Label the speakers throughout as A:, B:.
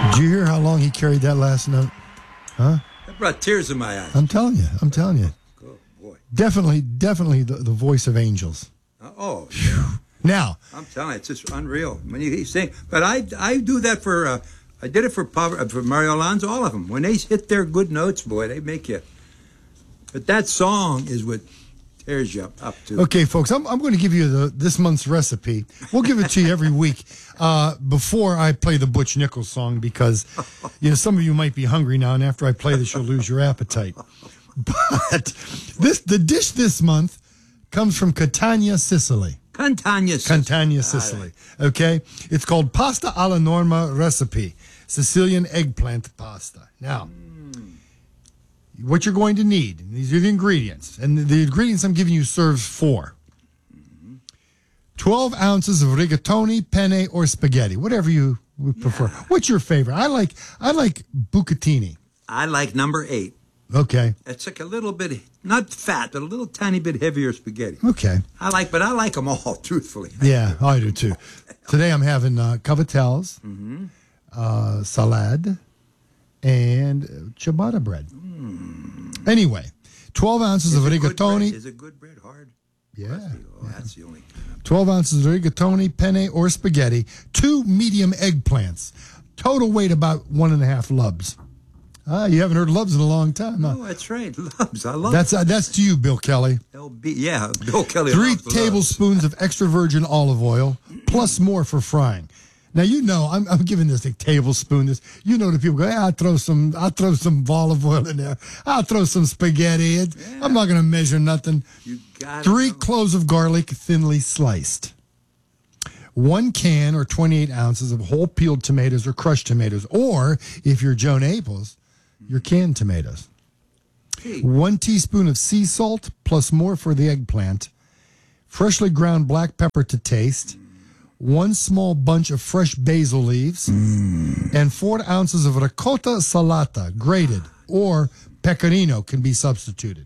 A: Did you hear how long he carried that last note? Huh?
B: That brought tears in my eyes.
A: I'm telling you.
B: Oh, boy.
A: Definitely the voice of angels.
B: Yeah.
A: Now,
B: I'm telling you, it's just unreal. When you sing, but I do that for, I did it for Mario Lanza, all of them. When they hit their good notes, boy, they make you. But that song is what tears you up too.
A: okay, folks, I'm going to give you this month's recipe. We'll give it to you every week before I play the Butch Nichols song because, some of you might be hungry now, and after I play this, you'll lose your appetite. But the dish this month comes from Catania, Sicily. Catania, Sicily. Okay? It's called Pasta alla Norma recipe, Sicilian eggplant pasta. Now, what you're going to need, these are the ingredients. And the ingredients I'm giving you serves 4. 12 ounces of rigatoni, penne, or spaghetti, whatever you would prefer. What's your favorite? I like bucatini.
B: I like number 8.
A: Okay.
B: It's like a little bit, not fat, but a little tiny bit heavier spaghetti.
A: Okay.
B: I like them all, truthfully.
A: Yeah, I do too. Today I'm having cavatelles, salad, and ciabatta bread. Anyway, 12 ounces of rigatoni.
B: Is it good bread? Hard?
A: Yeah.
B: That's the only.
A: 12 ounces of rigatoni, penne, or spaghetti. 2 medium eggplants. Total weight about 1.5 lubs. You haven't heard lubs in a long time, huh?
B: Oh, that's right. Lubs. I love
A: That's to you, Bill Kelly.
B: Bill Kelly.
A: 3 tablespoons of extra virgin olive oil, plus more for frying. Now I'm giving this a tablespoon. The people go, I'll throw some olive oil in there. I'll throw some spaghetti. I'm not going to measure nothing. 3 cloves of garlic, thinly sliced. 1 can or 28 ounces of whole peeled tomatoes or crushed tomatoes, or if you're Joan Aples, your canned tomatoes. 1 teaspoon of sea salt, plus more for the eggplant. Freshly ground black pepper to taste. 1 small bunch of fresh basil leaves. And 4 ounces of ricotta salata, grated, or pecorino can be substituted.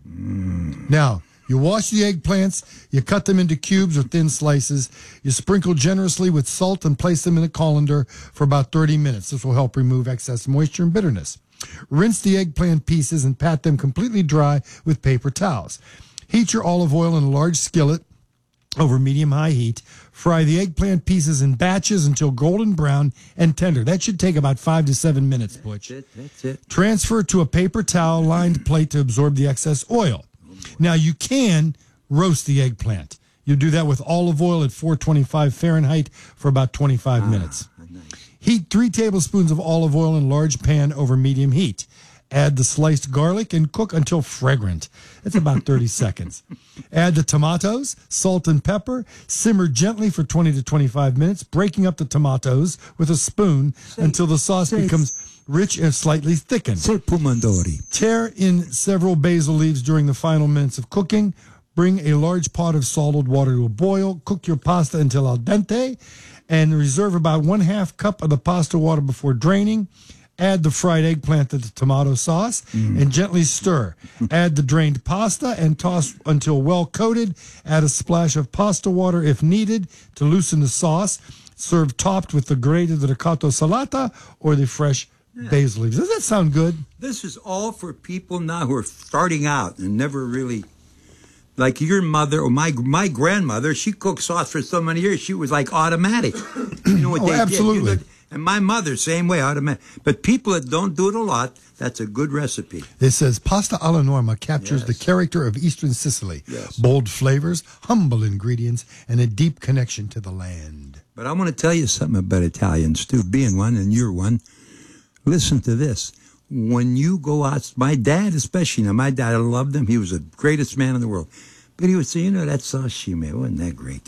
A: Now, you wash the eggplants, you cut them into cubes or thin slices, you sprinkle generously with salt and place them in a colander for about 30 minutes. This will help remove excess moisture and bitterness. Rinse the eggplant pieces and pat them completely dry with paper towels. Heat your olive oil in a large skillet over medium-high heat. Fry the eggplant pieces in batches until golden brown and tender. That should take about 5 to 7 minutes, Butch.
B: That's it.
A: Transfer to a paper towel-lined plate to absorb the excess oil. Now, you can roast the eggplant. You do that with olive oil at 425 Fahrenheit for about 25 minutes.
B: Nice.
A: Heat 3 tablespoons of olive oil in a large pan over medium heat. Add the sliced garlic and cook until fragrant. That's about 30 seconds. Add the tomatoes, salt and pepper. Simmer gently for 20 to 25 minutes, breaking up the tomatoes with a spoon until the sauce becomes rich and slightly thickened.
B: Pomodori.
A: Tear in several basil leaves during the final minutes of cooking. Bring a large pot of salted water to a boil. Cook your pasta until al dente and reserve about 1/2 cup of the pasta water before draining. Add the fried eggplant to the tomato sauce and gently stir. Add the drained pasta and toss until well coated. Add a splash of pasta water if needed to loosen the sauce. Serve topped with the grated ricotta salata or the fresh basil leaves. Does that sound good?
B: This is all for people now who are starting out and never really, like your mother or my grandmother. She cooked sauce for so many years. She was like automatic. You know what they
A: absolutely.
B: did? And my mother, same way, automatic. But people that don't do it a lot, that's a good recipe.
A: It says pasta alla norma captures the character of Eastern Sicily.
B: Yes.
A: Bold flavors, humble ingredients, and a deep connection to the land.
B: But I want to tell you something about Italians, too, being one and you're one. Listen to this. When you go out, my dad especially, now my dad, I loved him. He was the greatest man in the world. But he would say, that sashimi, wasn't that great?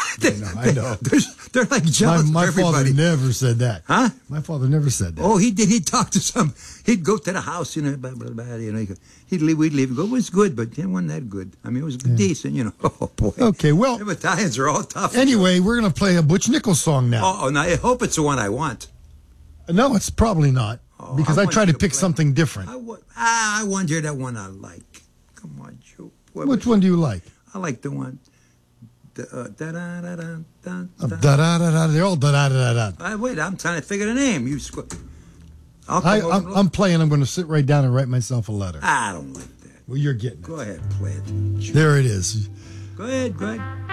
A: I know.
B: They're like jealous
A: My
B: of everybody.
A: father never said that.
B: Huh?
A: My father never said that.
B: Oh, he did. He'd talk to some. He'd go to the house, blah, blah, blah, he'd leave. We'd leave. He'd go, it was good, but it wasn't that good. I mean, it was decent, Oh, boy.
A: Okay, well.
B: Them Italians are all tough.
A: Anyway, we're going to play a Butch Nichols song now.
B: Oh, now I hope it's the one I want.
A: No, it's probably not. Because I try to pick something different.
B: I wonder that one I like. Come on, Joe.
A: Which one do you like?
B: I like the one.
A: Da-da-da-da. They're all da-da-da-da.
B: Wait, I'm trying to figure the name. I'll come over and look.
A: I'm playing. I'm going to sit right down and write myself a letter.
B: I don't like that.
A: Well, you're getting it.
B: Go ahead, play it.
A: There it is.
B: Go ahead, Greg.